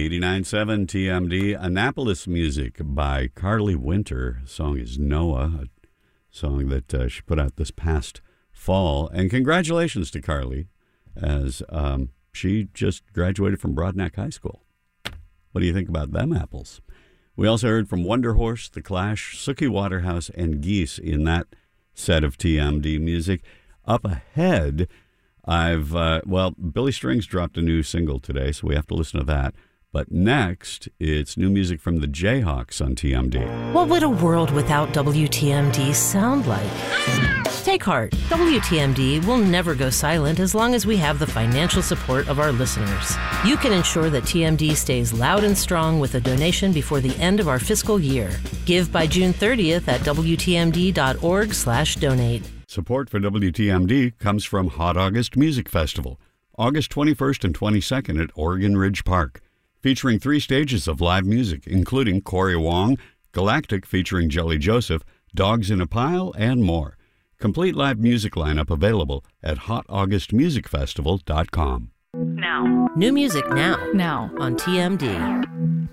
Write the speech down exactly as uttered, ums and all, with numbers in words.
eighty-nine point seven T M D, Annapolis music by Carly Winter. The song is Noah, a song that uh, she put out this past fall. And congratulations to Carly, as um, she just graduated from Broadneck High School. What do you think about them apples? We also heard from Wonder Horse, The Clash, Suki Waterhouse, and Geese in that set of T M D music. Up ahead, I've, uh, well, Billy Strings dropped a new single today, so we have to listen to that. But next, it's new music from the Jayhawks on T M D. What would a world without W T M D sound like? Take heart. W T M D will never go silent as long as we have the financial support of our listeners. You can ensure that T M D stays loud and strong with a donation before the end of our fiscal year. Give by June thirtieth at W T M D dot org slash donate. Support for W T M D comes from Hot August Music Festival, August twenty-first and twenty-second at Oregon Ridge Park, featuring three stages of live music, including Corey Wong, Galactic featuring Jelly Joseph, Dogs in a Pile, and more. Complete live music lineup available at hot august music festival dot com. Now. New music now. Now. On T M D.